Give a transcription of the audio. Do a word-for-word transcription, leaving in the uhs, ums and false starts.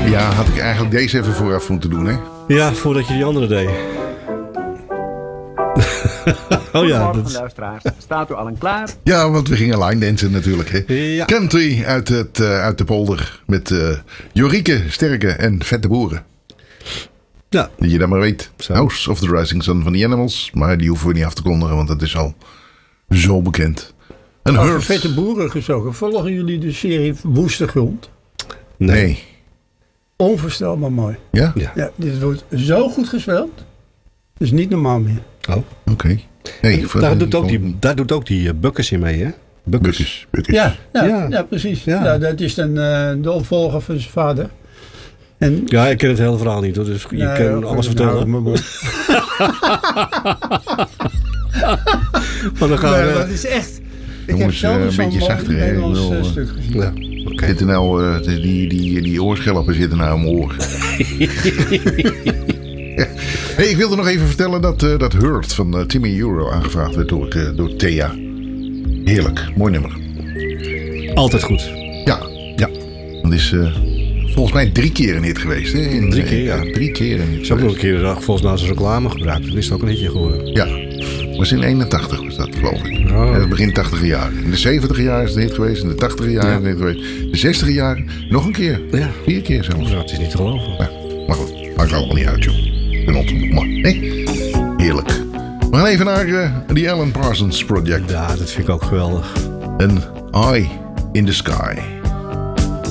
Ja, had ik eigenlijk deze even vooraf moeten doen, hè? Ja, voordat je die andere deed. Oh ja, dat is... luisteraars. Staat u al een klaar? Ja, want we gingen line dansen natuurlijk, hè? Ja. Country uit, het, uh, uit de polder met uh, Jorieke, Sterke en Vette Boeren. Ja. Dat je dat maar weet. Zo. House of the Rising Sun van The Animals. Maar die hoeven we niet af te kondigen, want dat is al zo bekend. Een Over Hurt. Vette Boeren gesproken. Volgen jullie de serie Woeste Grond? Nee. Nee. Onvoorstelbaar mooi. Ja? Ja. Ja, dit wordt zo goed gespeeld. Dus niet normaal meer. Oh. Oké. Okay. Hey, Daar doet ook die, daar doet ook die uh, Bukkers in mee, hè? Bukkers. Bukkers. Bukkers. Ja, ja, Ja. ja. precies. Ja. Ja. dat is dan uh, de opvolger van zijn vader. En, Ja, ik ken het hele verhaal niet, hoor. Dus je Nee, kan ook alles niet. vertellen. Nou, maar- Maar dan gaan we... Nee, dat is echt... Ik Jongens, heb eh, zelden een zo'n beetje mooi zachter, hè? Nederlands Ik bedoel, uh, uh, stuk gezien. Ja, oké. Zitten nou, uh, die, die, die oorschelpen zitten nou om mijn oren. Hey, ik wilde nog even vertellen dat, uh, dat Hurt van uh, Timmy Euro aangevraagd werd door, uh, door Thea. Heerlijk, mooi nummer. Altijd goed. Ja, ja. Dat is uh, volgens mij drie keer een hit geweest. Hè? In, Drie keer, ja. Drie keer een hit Ze hebben ook geweest. een keer volgens mij als reclame gebruikt. Dat is ook een hitje geworden. Ja, was in eenentachtig was dat, geloof ik. Oh. In het begin tachtiger jaren. In de zeventiger jaren is het een hit geweest. In de tachtiger jaren is het een hit geweest. De zestiger jaren nog een keer. Ja. Vier keer zelfs. Ja, het is niet te geloven. Ja, maar goed, maakt allemaal niet uit, joh. Ik ben ontmoet, maar nee. Heerlijk. We gaan even naar uh, The Alan Parsons Project. Ja, dat vind ik ook geweldig. En Eye in the Sky.